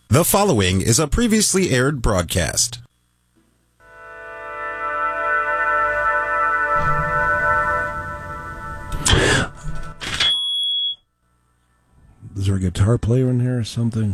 The following is a previously aired broadcast. Is there a guitar player in here or something?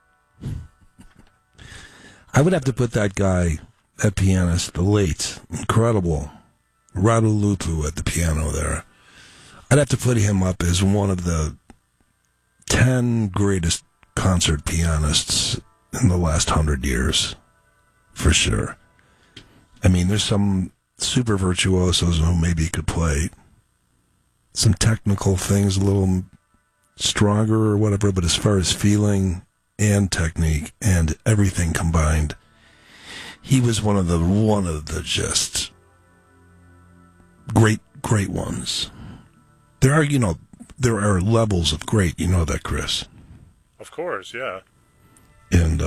I would have to put that guy, that pianist, the late, incredible, Radu Lutu at the piano there. I'd have to put him up as one of the 10 greatest concert pianists in the last 100 years, for sure. I mean, there's some super virtuosos who maybe could play some technical things a little stronger or whatever, but as far as feeling and technique and everything combined, he was one of the just great ones. There are levels of great, you know that, Chris. Of course, yeah. And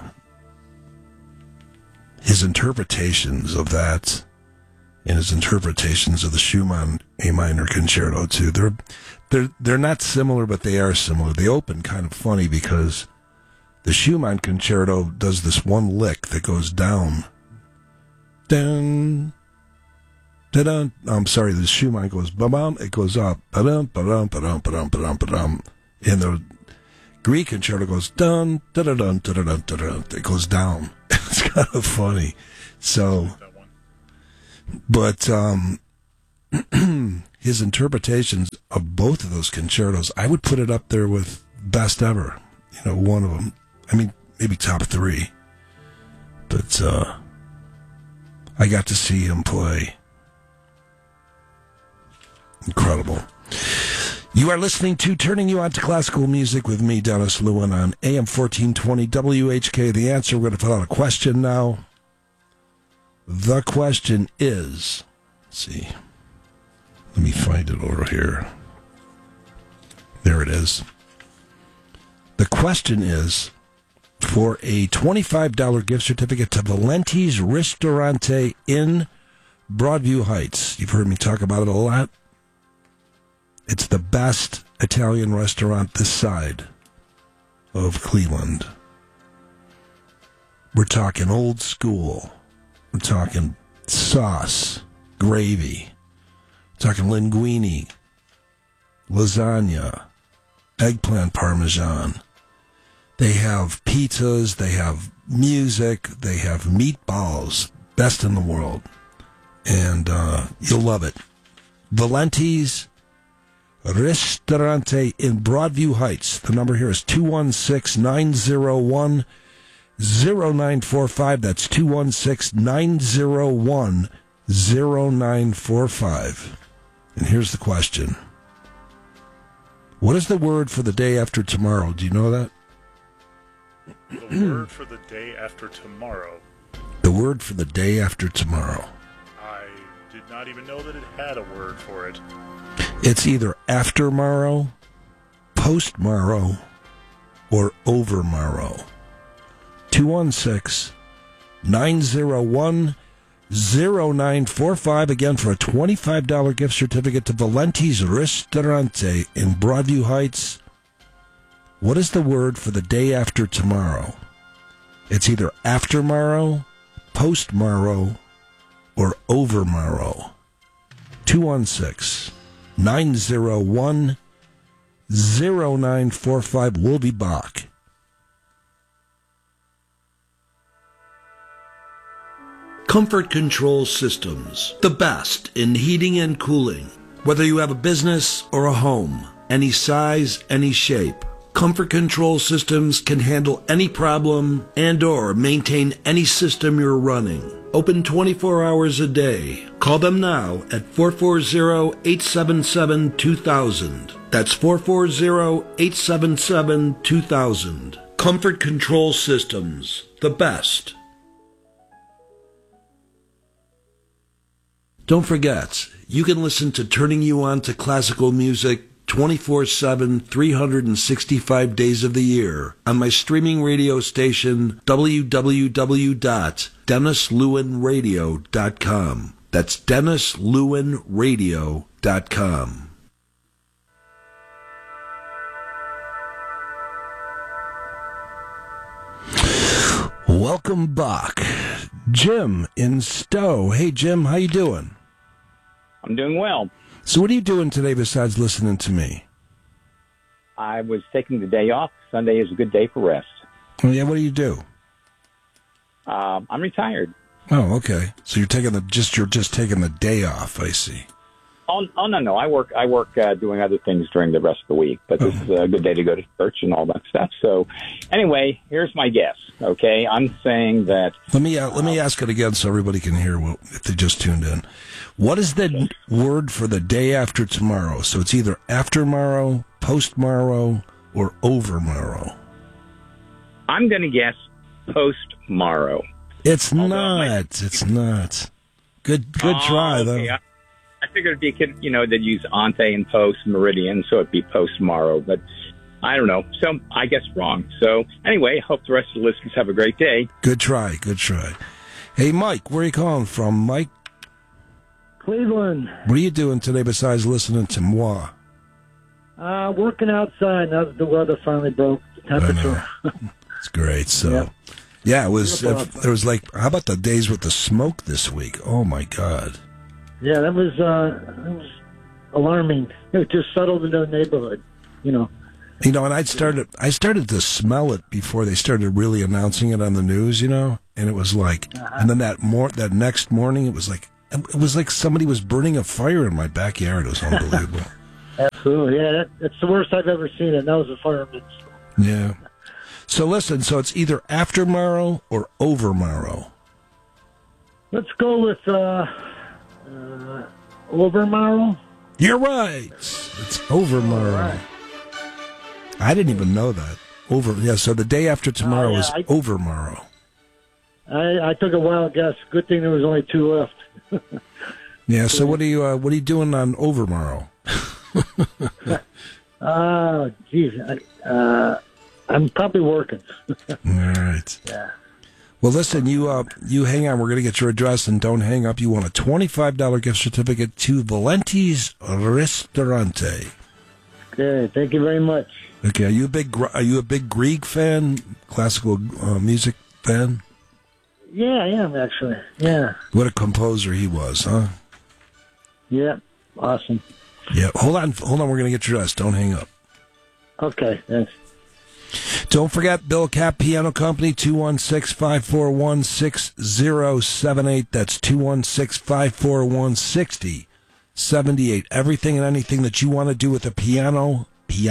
his interpretations of that and his interpretations of the Schumann A minor concerto too, they're not similar, but they are similar. They open kind of funny because the Schumann concerto does this one lick that goes down. Dun, da-dun. I'm sorry, the Schumann goes ba-bum, it goes up. Ba-dum, ba-dum, ba-dum, ba-dum, ba-dum, ba-dum. And the Greek concerto goes dun, da-da-dun, da-da-dun, da-da-dun. It goes down. It's kind of funny. So, but his interpretations of both of those concertos, I would put it up there with best ever. You know, one of them. I mean, maybe top 3. But I got to see him play. Incredible. You are listening to Turning You On to Classical Music with me, Dennis Lewin, on AM 1420 WHK. The answer, we're going to fill out a question now. The question is, let's see. Let me find it over here. There it is. The question is, for a $25 gift certificate to Valenti's Ristorante in Broadview Heights. You've heard me talk about it a lot. It's the best Italian restaurant this side of Cleveland. We're talking old school. We're talking sauce, gravy. We're talking linguine, lasagna, eggplant parmesan. They have pizzas, they have music, they have meatballs. Best in the world. And you'll love it. Valenti's Ristorante in Broadview Heights. The number here is 216-901-0945. That's 216-901-0945. And here's the question. What is the word for the day after tomorrow? Do you know that? The word for the day after tomorrow. The word for the day after tomorrow. I did not even know that it had a word for it. It's either after-morrow, post-morrow, or over-morrow. 216-901-0945. Again, for a $25 gift certificate to Valenti's Ristorante in Broadview Heights. What is the word for the day after tomorrow? It's either after-morrow, post-morrow, or over-morrow. 216-901-0945. We'll be back. Comfort Control Systems, the best in heating and cooling. Whether you have a business or a home, any size, any shape, Comfort Control Systems can handle any problem and or maintain any system you're running. Open 24 hours a day. Call them now at 440-877-2000. That's 440-877-2000. Comfort Control Systems, the best. Don't forget, you can listen to Turning You On to Classical Music 24/7, 365 days of the year on my streaming radio station, www.DennisLewinRadio.com. That's DennisLewinRadio.com. Welcome back. Jim in Stowe. Hey, Jim, how you doing? I'm doing well. So what are you doing today besides listening to me? I was taking the day off. Sunday is a good day for rest. Oh, yeah, what do you do? I'm retired. Oh, okay. So you're just taking the day off, I see. Oh no. I work doing other things during the rest of the week, but this is a good day to go to church and all that stuff. So anyway, here's my guess. Okay, I'm saying that. Let me ask it again so everybody can hear if they just tuned in. What is the word for the day after tomorrow? So it's either after morrow, post morrow, or over morrow. I'm going to guess post morrow. It's not. It's not. Good try though. Okay. I figured it'd be they'd use ante and post meridian, so it'd be post morrow, but I don't know. So I guess wrong. So anyway, hope the rest of the listeners have a great day. Good try. Hey, Mike, where are you calling from, Mike? Cleveland. What are you doing today besides listening to moi? Working outside. Now that the weather finally broke, the temperature. It's great. So, yeah, it was. There was how about the days with the smoke this week? Oh my God. Yeah, that was alarming. It just settled into the neighborhood. And I started to smell it before they started really announcing it on the news. And it was and then that next morning, it was like somebody was burning a fire in my backyard. It was unbelievable. Absolutely, yeah. That's the worst I've ever seen it. That was a fireman. Yeah. So listen, it's either after morrow or over morrow. Let's go with over morrow. You're right. It's over morrow. Right. I didn't even know that. So the day after tomorrow is over morrow. I took a wild guess. Good thing there was only two left. Yeah. So what are you doing on over morrow? Geez. I'm probably working. All right. Yeah. Well, listen, you hang on. We're going to get your address, and don't hang up. You want a $25 gift certificate to Valenti's Ristorante. Okay, thank you very much. Okay, are you a big Grieg fan? Classical music fan? Yeah, I am actually. Yeah. What a composer he was, huh? Yeah, awesome. Yeah. Hold on. We're going to get your address. Don't hang up. Okay, thanks. Don't forget Bill Cap Piano Company, 216-541-6078. That's 216-541-6078. Everything and anything that you want to do with a piano,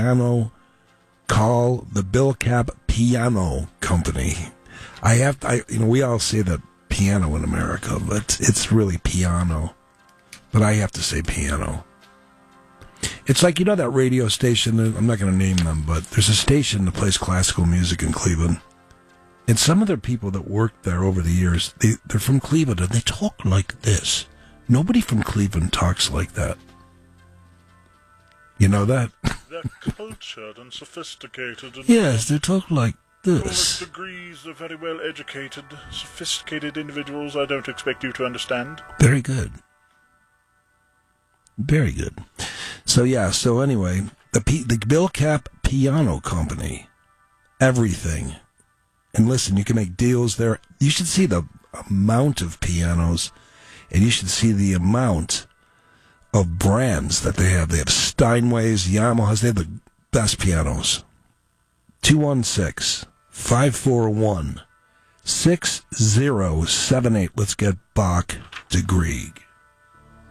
call the Bill Cap Piano Company. We all say that piano in America, but it's really piano. But I have to say piano. It's like, that radio station, I'm not going to name them, but there's a station that plays classical music in Cleveland. And some of the people that worked there over the years, they're from Cleveland, and they talk like this. Nobody from Cleveland talks like that. You know that? They're cultured and sophisticated. And yes, they talk like to this. degrees, they're very well educated, sophisticated individuals I don't expect you to understand. Very good. Very good. So anyway, the Bill Cap Piano Company, everything. And listen, you can make deals there. You should see the amount of pianos, and you should see the amount of brands that they have. They have Steinways, Yamahas. They have the best pianos. 216-541-6078. Let's get Bach to Grieg.